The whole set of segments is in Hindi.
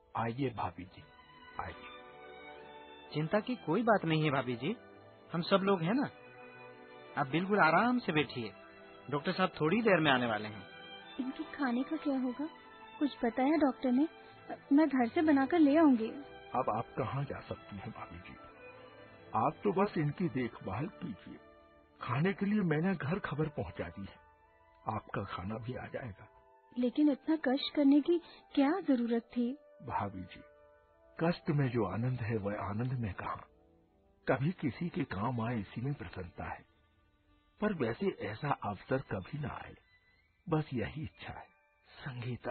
आइए भाभी जी, आइए। चिंता की कोई बात नहीं है भाभी जी, हम सब लोग हैं ना। आप बिल्कुल आराम से बैठिए, डॉक्टर साहब थोड़ी देर में आने वाले हैं। इनके खाने का क्या होगा, कुछ बताया डॉक्टर ने? मैं घर से बनाकर ले आऊंगी। अब आप कहाँ जा सकती हैं भाभी जी, आप तो बस इनकी देखभाल कीजिए। खाने के लिए मैंने घर खबर पहुंचा दी है, आपका खाना भी आ जाएगा। लेकिन इतना कष्ट करने की क्या जरूरत थी? भाभी जी, कष्ट में जो आनंद है वह आनंद में कहाँ, कभी किसी के काम आए इसी में प्रसन्नता है। पर वैसे ऐसा अवसर कभी ना आए, बस यही इच्छा है। संगीता,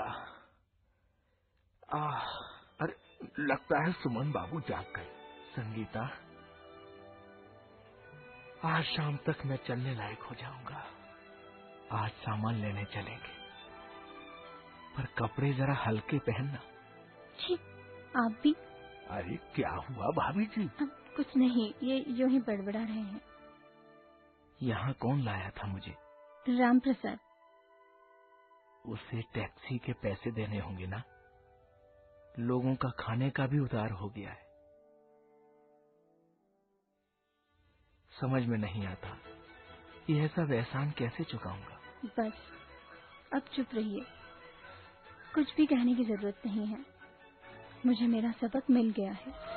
अरे लगता है सुमन बाबू जाग गए। संगीता, आज शाम तक मैं चलने लायक हो जाऊंगा। आज सामान लेने चलेंगे, पर कपड़े जरा हल्के पहनना। छी, आप भी। अरे क्या हुआ भाभी जी? कुछ नहीं, ये यूं ही बड़बड़ा रहे हैं। यहाँ कौन लाया था मुझे? राम प्रसाद। उसे टैक्सी के पैसे देने होंगे ना, लोगों का खाने का भी उधार हो गया है। समझ में नहीं आता यह सब एहसान कैसे चुकाऊंगा। बस अब चुप रहिए, कुछ भी कहने की जरूरत नहीं है, मुझे मेरा सबक मिल गया है।